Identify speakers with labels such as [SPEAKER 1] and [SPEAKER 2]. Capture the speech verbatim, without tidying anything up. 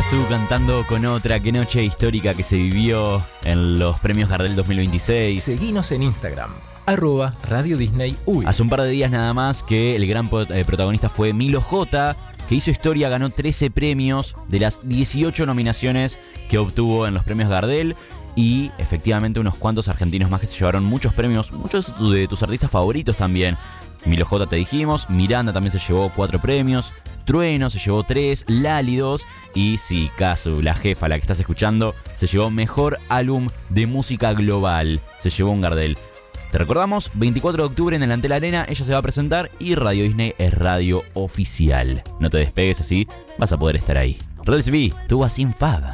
[SPEAKER 1] Cazzu cantando con otra. Qué noche histórica que se vivió en los premios Gardel dos mil veintiséis.
[SPEAKER 2] Seguinos en Instagram, arroba Radio Disney U Y.
[SPEAKER 1] Hace un par de días nada más que el gran eh, protagonista fue Milo J, que hizo historia, ganó trece premios de las dieciocho nominaciones que obtuvo en los premios Gardel. Y efectivamente unos cuantos argentinos más que se llevaron muchos premios, muchos de tus artistas favoritos también. Milo J te dijimos, Miranda también se llevó cuatro premios, Trueno se llevó tres, Lali dos y sí, Cazzu, la jefa, la que estás escuchando, se llevó mejor álbum de música global, se llevó un Gardel. Te recordamos, veinticuatro de octubre en el Antel Arena, ella se va a presentar y Radio Disney es radio oficial. No te despegues, así vas a poder estar ahí. Rodel C V, tú vas sin Fab.